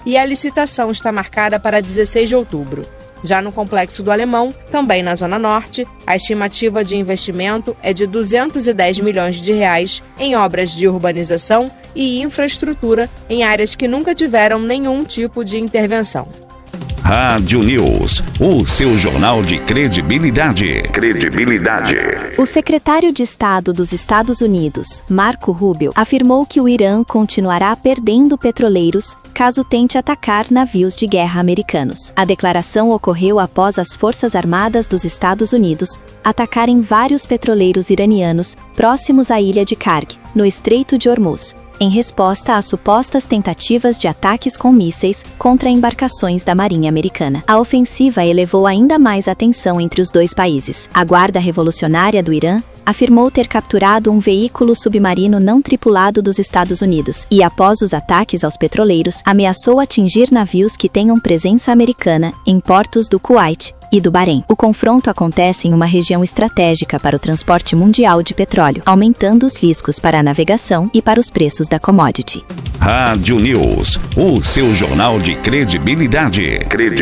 e a licitação está marcada para 16 de outubro. Já no Complexo do Alemão, também na Zona Norte, a estimativa de investimento é de 210 milhões de reais em obras de urbanização e infraestrutura em áreas que nunca tiveram nenhum tipo de intervenção. Rádio News, o seu jornal de credibilidade. O secretário de Estado dos Estados Unidos, Marco Rubio, afirmou que o Irã continuará perdendo petroleiros caso tente atacar navios de guerra americanos. A declaração ocorreu após as Forças Armadas dos Estados Unidos atacarem vários petroleiros iranianos próximos à ilha de Karg, no Estreito de Hormuz, em resposta às supostas tentativas de ataques com mísseis contra embarcações da Marinha Americana. A ofensiva elevou ainda mais a tensão entre os dois países. A Guarda Revolucionária do Irã afirmou ter capturado um veículo submarino não tripulado dos Estados Unidos e, após os ataques aos petroleiros, ameaçou atingir navios que tenham presença americana em portos do Kuwait e do Bahrein. O confronto acontece em uma região estratégica para o transporte mundial de petróleo, aumentando os riscos para a navegação e para os preços da commodity. Rádio News, o seu jornal de credibilidade.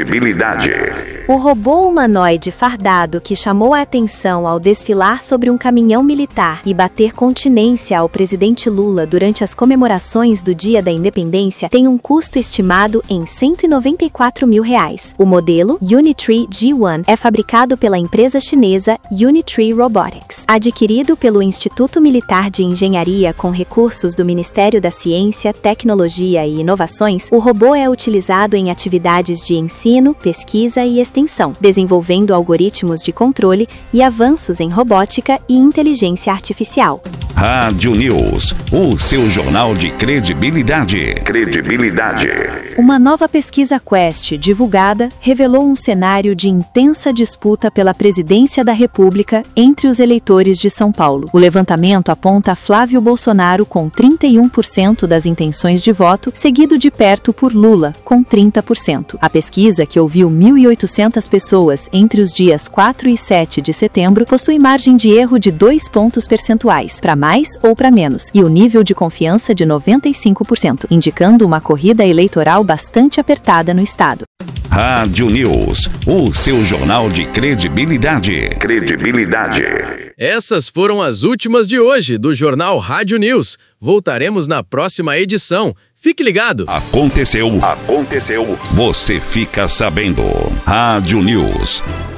O robô humanoide fardado que chamou a atenção ao desfilar sobre um caminhão militar e bater continência ao presidente Lula durante as comemorações do Dia da Independência tem um custo estimado em R$ 194 mil. O modelo Unitree G1 é fabricado pela empresa chinesa Unitree Robotics. Adquirido pelo Instituto Militar de Engenharia com recursos do Ministério da Ciência, Tecnologia e Inovações, o robô é utilizado em atividades de ensino, pesquisa e extensão, desenvolvendo algoritmos de controle e avanços em robótica e inteligência artificial. Rádio News, o seu jornal de credibilidade. Uma nova pesquisa Quest, divulgada, revelou um cenário de intensa disputa pela presidência da República entre os eleitores de São Paulo. O levantamento aponta Flávio Bolsonaro com 31% das intenções de voto, seguido de perto por Lula, com 30%. A pesquisa, que ouviu 1.800 pessoas entre os dias 4 e 7 de setembro, possui margem de erro de 2 pontos percentuais, para mais ou para menos, e o nível de confiança de 95%, indicando uma corrida eleitoral bastante apertada no estado. Rádio News, o seu jornal de credibilidade. Essas foram as últimas de hoje do Jornal Rádio News. Voltaremos na próxima edição. Fique ligado. Aconteceu. Você fica sabendo. Rádio News.